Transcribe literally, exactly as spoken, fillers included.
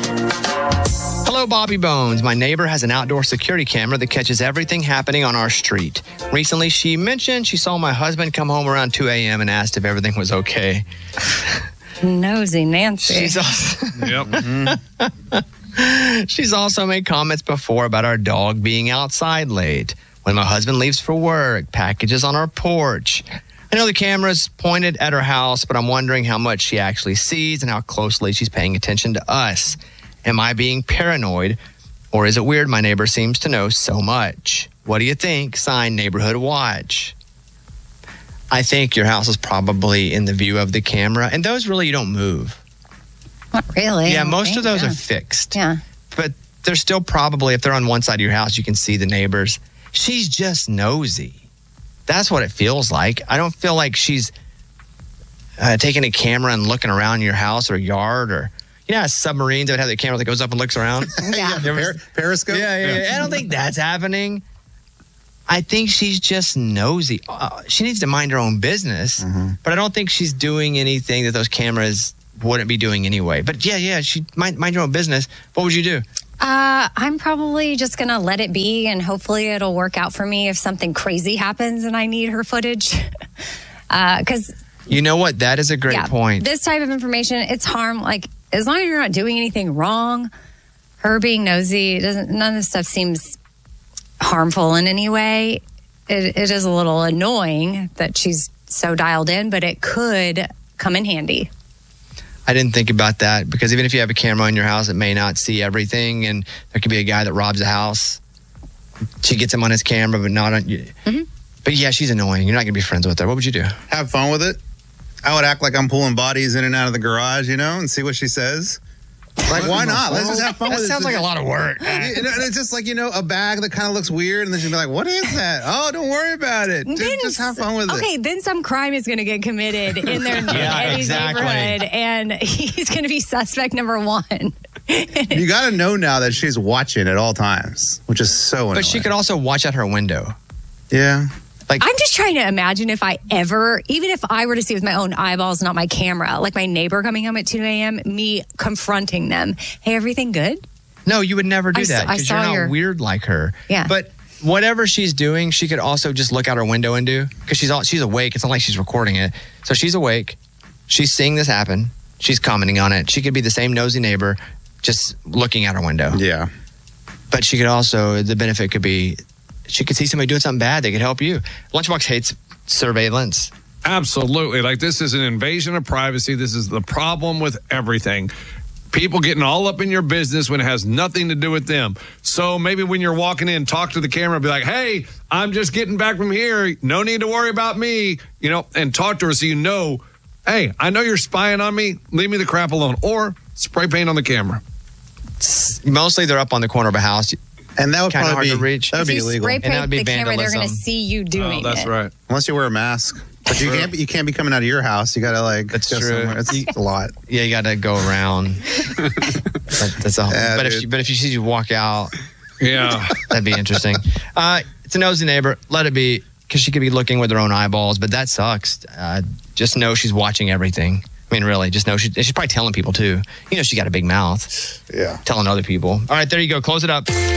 Hello, Bobby Bones. My neighbor has an outdoor security camera that catches everything happening on our street. Recently, she mentioned she saw my husband come home around two a.m. and asked if everything was okay. Nosy Nancy. She's also, Yep. Mm-hmm. she's also made comments before about our dog being outside late. When my husband leaves for work, packages on our porch. I know the camera's pointed at her house, but I'm wondering how much she actually sees and how closely she's paying attention to us. Am I being paranoid, or is it weird my neighbor seems to know so much? What do you think? Signed, Neighborhood Watch. I think your house is probably in the view of the camera, and those really you don't move. Not really. Yeah, most think, of those yeah. are fixed. Yeah. But they're still probably, if they're on one side of your house, you can see the neighbors. She's just nosy. That's what it feels like. I don't feel like she's uh, taking a camera and looking around your house or yard, or you know how submarines that have the camera that goes up and looks around? Yeah. Per- Periscope? Yeah, yeah, yeah. I don't think that's happening. I think she's just nosy. Uh, she needs to mind her own business, Mm-hmm. but I don't think she's doing anything that those cameras wouldn't be doing anyway. But yeah, yeah, she mind, mind your own business. What would you do? Uh, I'm probably just going to let it be, and hopefully it'll work out for me if something crazy happens and I need her footage. Because, uh, You know what? That is a great yeah, point. this type of information, it's harm. Like, as long as you're not doing anything wrong, her being nosy, it doesn't. None of this stuff seems harmful in any way. It, it is a little annoying that she's so dialed in, but it could come in handy. I didn't think about that, because even if you have a camera in your house, it may not see everything, and there could be a guy that robs a house. She gets him on his camera, but not on you. Mm-hmm. But yeah, she's annoying. You're not going to be friends with her. What would you do? Have fun with it. I would act like I'm pulling bodies in and out of the garage, you know, and see what she says. Like, why not? Let's just have fun That with it. sounds like a lot of work. You know, and it's just like, you know, a bag that kind of looks weird, and then she'll be like, what is that? Oh, don't worry about it. Just, Then just have fun with it. Okay, then some crime is going to get committed in their Yeah, Eddie's exactly. neighborhood, and he's going to be suspect number one. You got to know now that she's watching at all times, which is so annoying. But she could also watch out her window. Yeah. I'm just trying to imagine if I ever, even if I were to see with my own eyeballs, not my camera, like my neighbor coming home at two a.m., me confronting them. Hey, everything good? No, you would never do I that, saw- I because you're saw not your- weird like her. Yeah. But whatever she's doing, she could also just look out her window and do, because she's all, she's awake. It's not like she's recording it. So she's awake. She's seeing this happen. She's commenting on it. She could be the same nosy neighbor just looking out her window. Yeah. But she could also, the benefit could be, she could see somebody doing something bad. They could help you. Lunchbox hates surveillance. Absolutely. Like, this is an invasion of privacy. This is the problem with everything. People getting all up in your business when it has nothing to do with them. So maybe when you're walking in, talk to the camera, be like, hey, I'm just getting back from here. No need to worry about me, you know, and talk to her so you know, hey, I know you're spying on me. Leave me the crap alone. Or spray paint on the camera. Mostly they're up on the corner of a house. And that would Kinda probably hard be, to reach. that would If be you illegal. spray And that would paint be the camera, they're going to vandalism. see you doing Oh, that's it. right. Unless you wear a mask. But you can't, be, you can't be coming out of your house. You got to, like, That's go true. somewhere. It's a lot. Yeah, you got to go around. That- that's a, Yeah, but if dude. she, but if she sees you walk out, Yeah. that'd be interesting. Uh, it's a nosy neighbor. Let it be, because she could be looking with her own eyeballs. But that sucks. Uh, just know she's watching everything. I mean, really, just know she, she's probably telling people too. You know, she got a big mouth. Yeah. Telling other people. All right, there you go. Close it up.